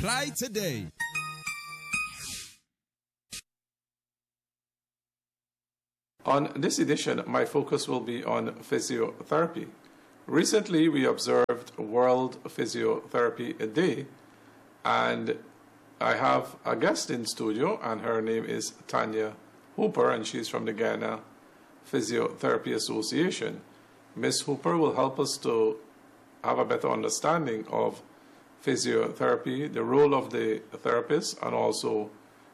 Apply today. On this edition, my focus will be on physiotherapy. Recently, we observed World Physiotherapy Day, and I have a guest in studio, and her name is Tanya Hooper, and she's from the Ghana Physiotherapy Association. Ms. Hooper will help us to have a better understanding of physiotherapy, the role of the therapist, and also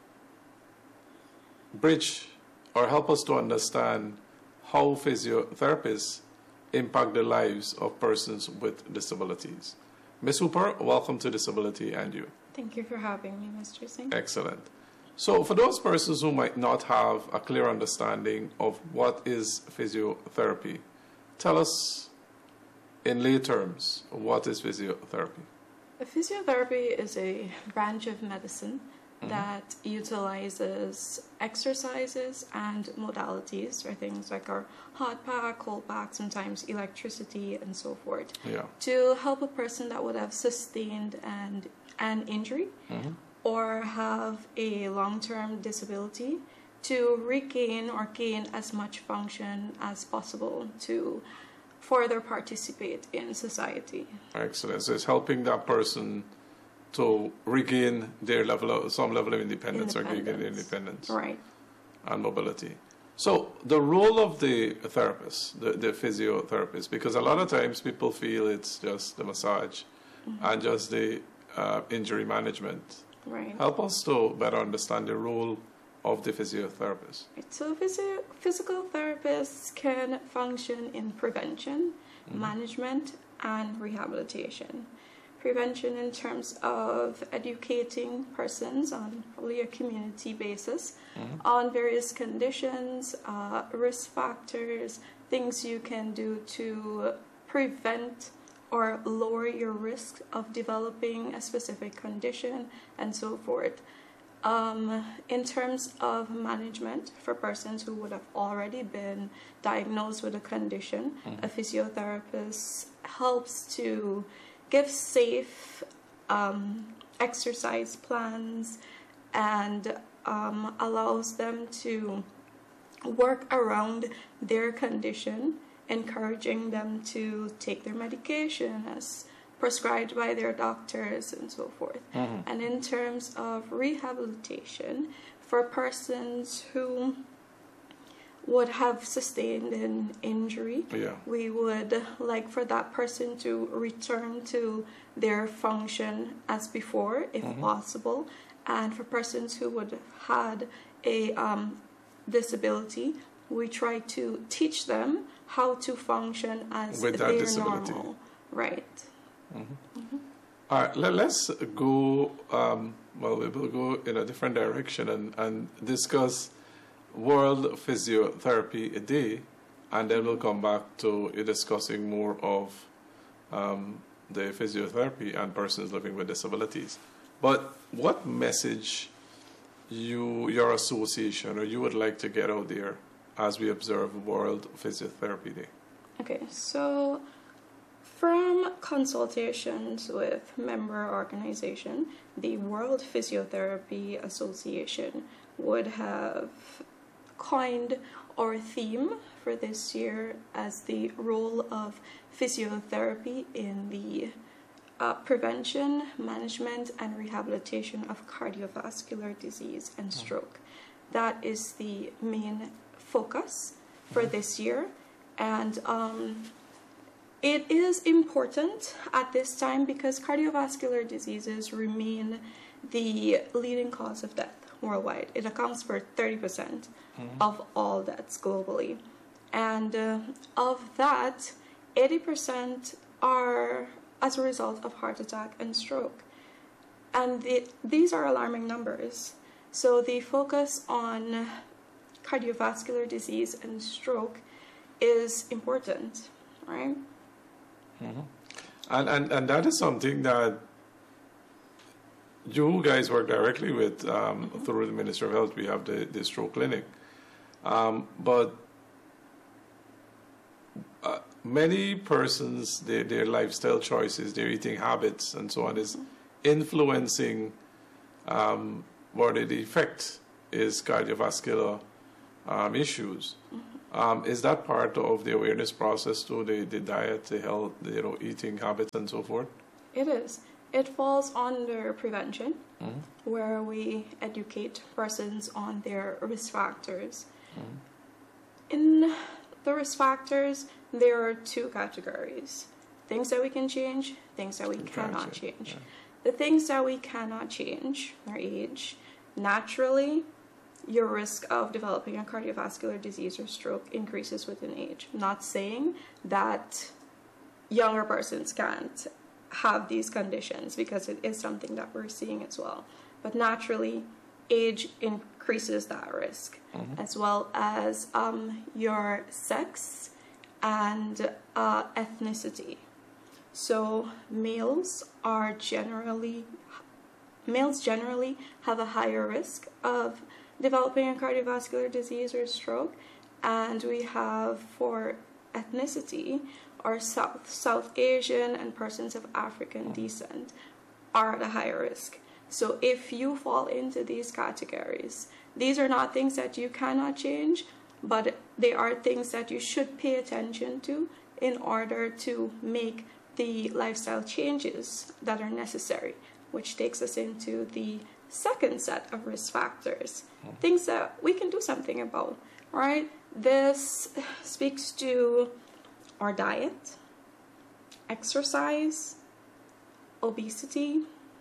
bridge or help us to understand how physiotherapists impact the lives of persons with disabilities. Ms. Hooper, welcome to Disability and You. Thank you for having me, Mr. Singh. Excellent. So for those persons who might not have a clear understanding of what is physiotherapy, tell us in lay terms, what is physiotherapy? Physiotherapy is a branch of medicine that utilizes exercises and modalities, or things like our hot pack, cold pack, sometimes electricity, and so forth, to help a person that would have sustained an injury or have a long-term disability to regain or gain as much function as possible to further participate in society. Excellent. So it's helping that person to regain their some level of independence or regain their independence. Right. And mobility. So the role of the therapist, the physiotherapist, because a lot of times people feel it's just the massage and just the injury management. Right. Help us to better understand the role of the physiotherapist. So physical therapists can function in prevention, management, and rehabilitation. Prevention in terms of educating persons on probably a community basis on various conditions, risk factors, things you can do to prevent or lower your risk of developing a specific condition, and so forth. In terms of management for persons who would have already been diagnosed with a condition, a physiotherapist helps to give safe exercise plans and allows them to work around their condition, encouraging them to take their medication as prescribed by their doctors and so forth. And in terms of rehabilitation, for persons who would have sustained an injury, we would like for that person to return to their function as before, if possible. And for persons who would have had a disability, we try to teach them how to function as with that disability. Normal. Right. All right, let's go, we will go in a different direction and discuss World Physiotherapy Day, and then we'll come back to discussing more of the physiotherapy and persons living with disabilities. But what message your association or you would like to get out there as we observe World Physiotherapy Day? Okay, so from consultations with member organization, the World Physiotherapy Association would have coined our theme for this year as the role of physiotherapy in the prevention, management, and rehabilitation of cardiovascular disease and stroke. That is the main focus for this year, and it is important at this time because cardiovascular diseases remain the leading cause of death worldwide. It accounts for 30% of all deaths globally. And of that, 80% are as a result of heart attack and stroke. And these are alarming numbers. So the focus on cardiovascular disease and stroke is important, right? And that is something that you guys work directly with through the Ministry of Health. We have the stroke clinic. But many persons, their lifestyle choices, their eating habits, and so on is influencing what the effect is cardiovascular issues. Is that part of the awareness process too, the diet, the health, eating habits and so forth? It is. It falls under prevention, where we educate persons on their risk factors. In the risk factors, there are two categories: things that we can change, things that we cannot change. Yeah. The things that we cannot change are age. Naturally, your risk of developing a cardiovascular disease or stroke increases with an age. I'm not saying that younger persons can't have these conditions, because it is something that we're seeing as well. But naturally, age increases that risk, as well as your sex and ethnicity. So males generally have a higher risk of developing a cardiovascular disease or stroke, and we have, for ethnicity, or South Asian and persons of African descent are at a higher risk. So if you fall into these categories, these are not things that you cannot change, but they are things that you should pay attention to in order to make the lifestyle changes that are necessary, which takes us into the second set of risk factors, things that we can do something about, right? This speaks to our diet, exercise, obesity,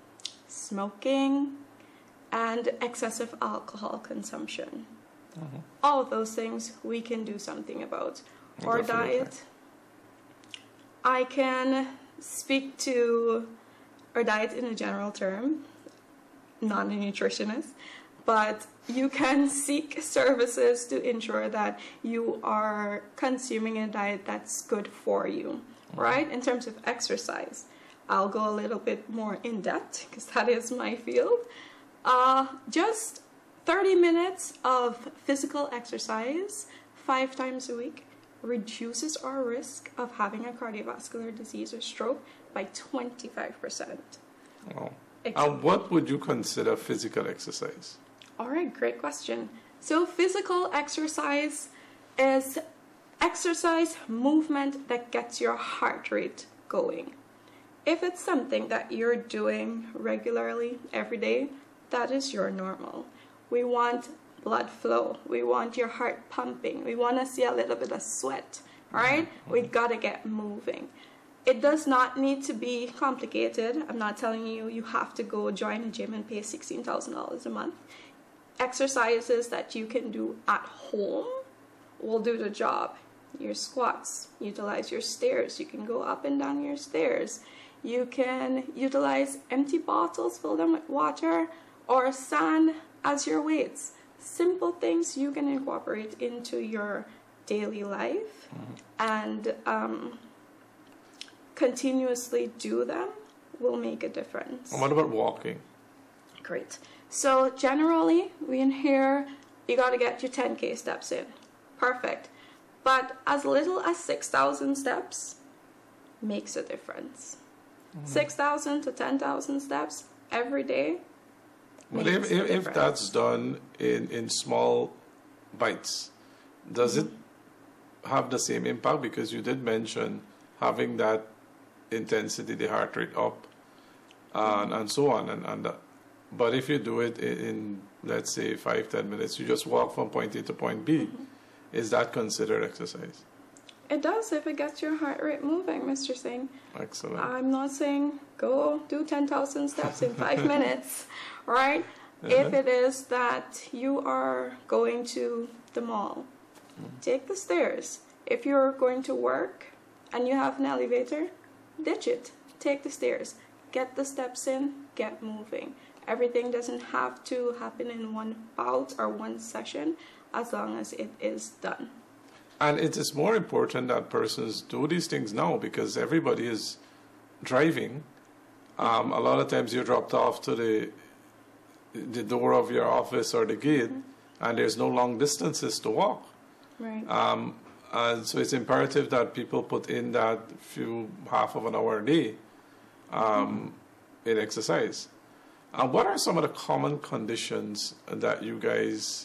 smoking, and excessive alcohol consumption. All of those things we can do something about. Our diet, I can speak to our diet in a general term, not a nutritionist, but you can seek services to ensure that you are consuming a diet that's good for you, right? In terms of exercise, I'll go a little bit more in depth because that is my field. Just 30 minutes of physical exercise 5 times a week reduces our risk of having a cardiovascular disease or stroke by 25%. Wow. And what would you consider physical exercise? All right, great question. So physical exercise is exercise movement that gets your heart rate going. If it's something that you're doing regularly every day, that is your normal. We want blood flow. We want your heart pumping. We want to see a little bit of sweat, right? We gotta get moving. It does not need to be complicated. I'm not telling you you have to go join a gym and pay $16,000 a month. Exercises that you can do at home will do the job. Your squats, utilize your stairs. You can go up and down your stairs. You can utilize empty bottles, fill them with water, or sand as your weights. Simple things you can incorporate into your daily life and continuously do them will make a difference. And what about walking? Great. So generally, we in here, you got to get your 10K steps in. Perfect. But as little as 6,000 steps makes a difference. 6,000 to 10,000 steps every day. But if that's done in small bites, does it have the same impact? Because you did mention having that intensity, the heart rate up, and so on. But if you do it in, let's say, 5-10 minutes, you just walk from point A to point B, is that considered exercise? It does if it gets your heart rate moving, Mr. Singh. Excellent. I'm not saying go do 10,000 steps in 5 minutes, right? If it is that you are going to the mall, take the stairs. If you're going to work and you have an elevator, ditch it. Take the stairs. Get the steps in, get moving. Everything doesn't have to happen in one bout or one session as long as it is done. And it is more important that persons do these things now because everybody is driving. A lot of times you're dropped off to the door of your office or the gate, and there's no long distances to walk. Right. And so it's imperative that people put in that half of an hour a day in exercise. What are some of the common conditions that you guys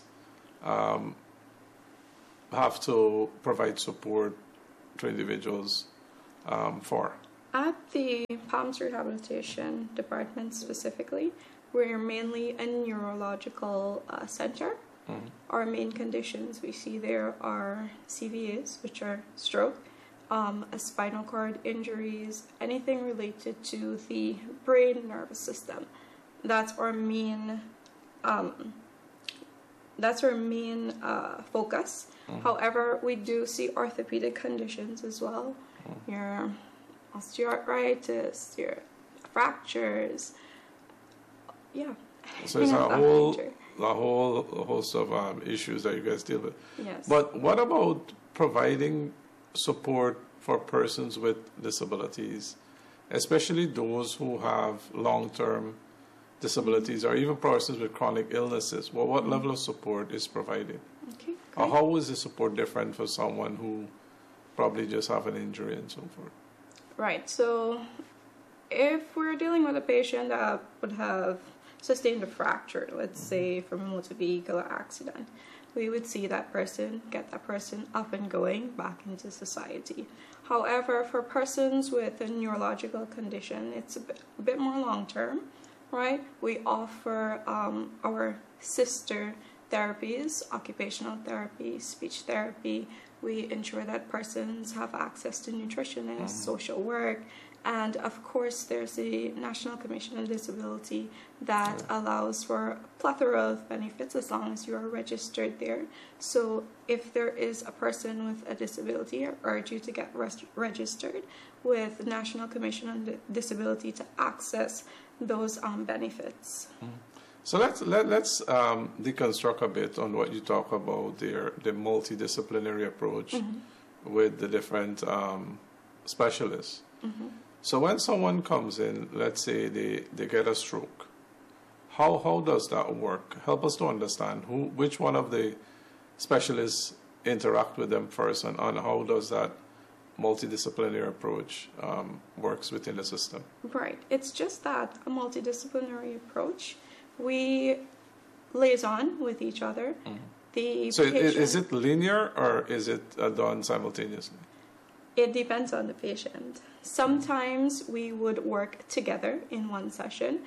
have to provide support to individuals for? At the Palms Rehabilitation Department specifically, we're mainly a neurological center. Mm-hmm. Our main conditions we see there are CVAs, which are stroke, spinal cord injuries, anything related to the brain nervous system. That's our main focus. Mm-hmm. However, we do see orthopedic conditions as well. Mm-hmm. Your osteoarthritis, your fractures, yeah. So it's a whole host of issues that you guys deal with. Yes. But what about providing support for persons with disabilities, especially those who have long-term disabilities or even persons with chronic illnesses? Well, what level of support is provided? Okay, or how is the support different for someone who probably just have an injury and so forth? Right. So if we're dealing with a patient that would have sustained a fracture, let's say from a motor vehicle accident, we would see that person, get that person up and going back into society. However, for persons with a neurological condition, it's a bit more long-term, right? We offer our sister therapies, occupational therapy, speech therapy. We ensure that persons have access to nutritionists, social work, and of course there's the National Commission on Disability that allows for a plethora of benefits as long as you are registered there. So if there is a person with a disability, I urge you to get registered with the National Commission on Disability to access those benefits. So let's deconstruct a bit on what you talk about there, the multidisciplinary approach with the different specialists. So when someone comes in, let's say they get a stroke, how does that work? Help us to understand which one of the specialists interact with them first, and how does that multidisciplinary approach works within the system? Right. It's just that a multidisciplinary approach. We liaison with each other. So is it linear or is it done simultaneously? It depends on the patient. Sometimes we would work together in one session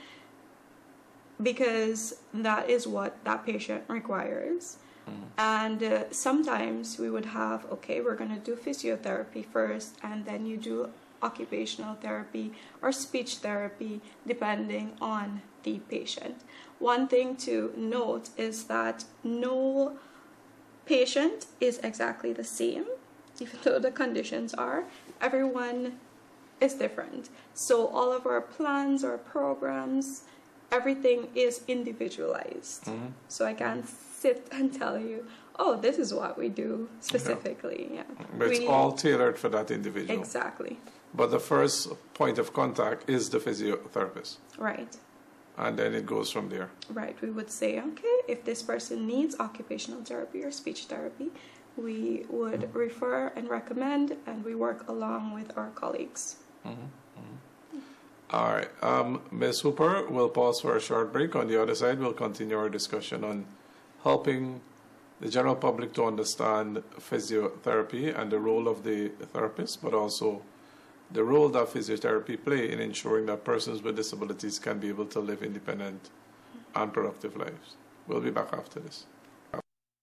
because that is what that patient requires. And sometimes we would have, okay, we're going to do physiotherapy first, and then you do occupational therapy or speech therapy depending on the patient. One thing to note is that no patient is exactly the same, even though the conditions are. Everyone is different. So all of our plans, our programs, everything is individualized. So I can't sit and tell you, oh, this is what we do specifically. Yeah. But it's all tailored for that individual. Exactly. But the first point of contact is the physiotherapist. Right. And then it goes from there. Right. We would say, okay, if this person needs occupational therapy or speech therapy, we would refer and recommend, and we work along with our colleagues. All right. Ms. Hooper, we'll pause for a short break. On the other side, we'll continue our discussion on helping the general public to understand physiotherapy and the role of the therapist, but also the role that physiotherapy play in ensuring that persons with disabilities can be able to live independent and productive lives. We'll be back after this.